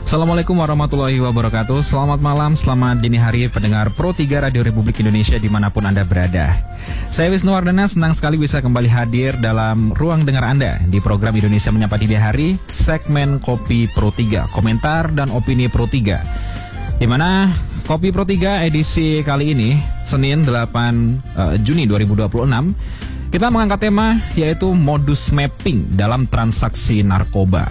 Assalamualaikum warahmatullahi wabarakatuh. Selamat malam, selamat dini hari pendengar Pro 3 Radio Republik Indonesia dimanapun Anda berada. Saya Wisnu Wardana, senang sekali bisa kembali hadir dalam ruang dengar Anda di program Indonesia Menyapa Dini Hari, segmen Kopi Pro 3, komentar dan opini Pro 3. Dimana Kopi Pro 3 edisi kali ini, Senin 8 Juni 2026, kita mengangkat tema yaitu modus mapping dalam transaksi narkoba.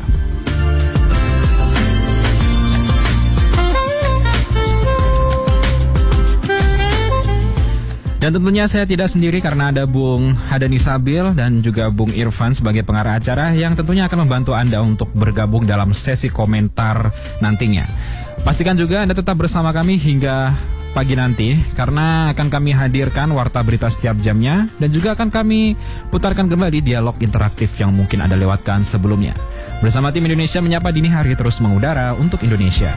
Dan tentunya saya tidak sendiri karena ada Bung Hadani Sabil dan juga Bung Irfan sebagai pengarah acara yang tentunya akan membantu Anda untuk bergabung dalam sesi komentar nantinya. Pastikan juga Anda tetap bersama kami hingga pagi nanti karena akan kami hadirkan warta berita setiap jamnya dan juga akan kami putarkan kembali dialog interaktif yang mungkin Anda lewatkan sebelumnya. Bersama tim Indonesia Menyapa Dini Hari terus mengudara untuk Indonesia.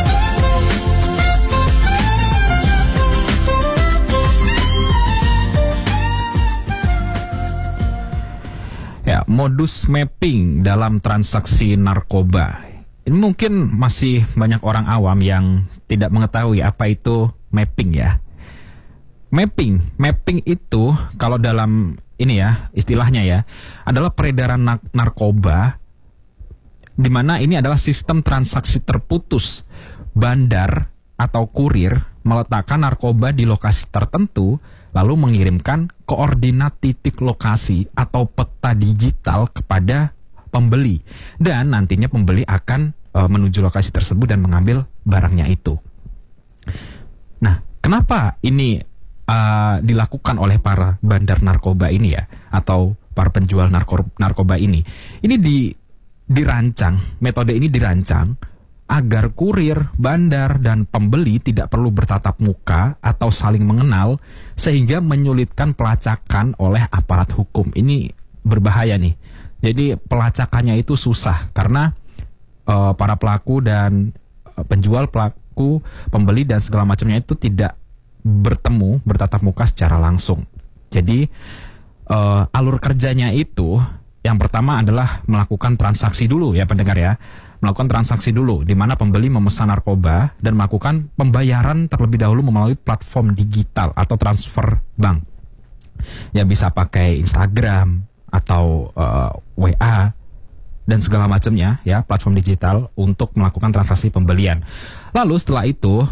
Ya, modus mapping dalam transaksi narkoba. Ini mungkin masih banyak orang awam yang tidak mengetahui apa itu mapping ya. Mapping itu kalau dalam ini ya, istilahnya ya, adalah peredaran narkoba di mana ini adalah sistem transaksi terputus. Bandar atau kurir meletakkan narkoba di lokasi tertentu lalu mengirimkan koordinat titik lokasi atau peta digital kepada pembeli. Dan nantinya pembeli akan menuju lokasi tersebut dan mengambil barangnya itu. Nah, kenapa ini dilakukan oleh para bandar narkoba ini ya, atau para penjual narkoba ini? Ini dirancang, metode ini dirancang agar kurir, bandar, dan pembeli tidak perlu bertatap muka atau saling mengenal sehingga menyulitkan pelacakan oleh aparat hukum. Ini berbahaya nih. Jadi pelacakannya itu susah karena para pelaku dan penjual, pelaku, pembeli dan segala macamnya itu tidak bertatap muka secara langsung. Jadi alur kerjanya itu yang pertama adalah melakukan transaksi dulu ya pendengar ya. Melakukan transaksi dulu, di mana pembeli memesan narkoba dan melakukan pembayaran terlebih dahulu melalui platform digital atau transfer bank. Ya bisa pakai Instagram atau WA dan segala macamnya ya, platform digital untuk melakukan transaksi pembelian. Lalu setelah itu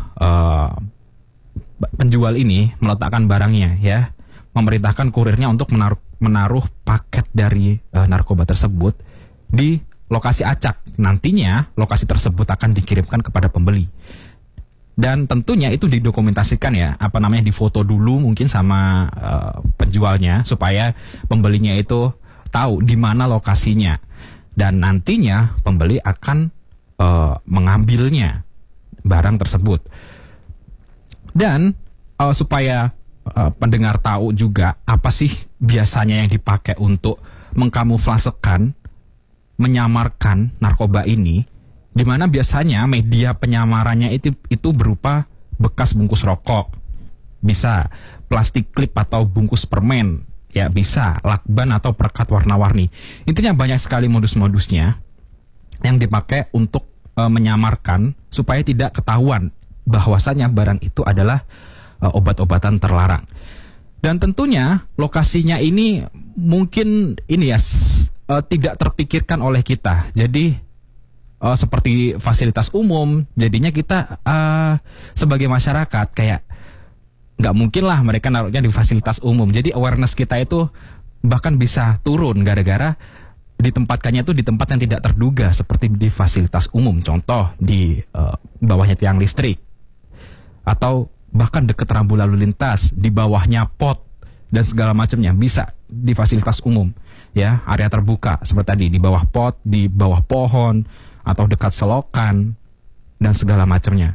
penjual ini meletakkan barangnya ya, memerintahkan kurirnya untuk menaruh paket dari narkoba tersebut di lokasi acak. Nantinya lokasi tersebut akan dikirimkan kepada pembeli. Dan tentunya itu didokumentasikan ya, difoto dulu mungkin sama penjualnya supaya pembelinya itu tahu di mana lokasinya. Dan nantinya pembeli akan mengambilnya barang tersebut. Dan supaya pendengar tahu juga apa sih biasanya yang dipakai untuk mengkamuflasekan, menyamarkan narkoba ini, di mana biasanya media penyamarannya itu berupa bekas bungkus rokok, bisa plastik klip atau bungkus permen, ya bisa lakban atau perekat warna-warni. Intinya banyak sekali modus-modusnya yang dipakai untuk menyamarkan supaya tidak ketahuan bahwasanya barang itu adalah obat-obatan terlarang. Dan tentunya lokasinya ini mungkin ini ya tidak terpikirkan oleh kita. Jadi seperti fasilitas umum, jadinya kita sebagai masyarakat kayak nggak mungkin lah mereka naruhnya di fasilitas umum. Jadi awareness kita itu bahkan bisa turun gara-gara ditempatkannya itu di tempat yang tidak terduga seperti di fasilitas umum. Contoh di bawahnya tiang listrik atau bahkan dekat rambu lalu lintas, di bawahnya pot dan segala macamnya, bisa di fasilitas umum ya, area terbuka seperti tadi, di bawah pot, di bawah pohon atau dekat selokan dan segala macamnya.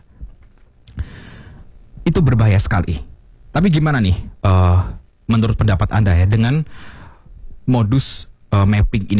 Itu berbahaya sekali. Tapi gimana nih menurut pendapat Anda ya dengan modus mapping ini?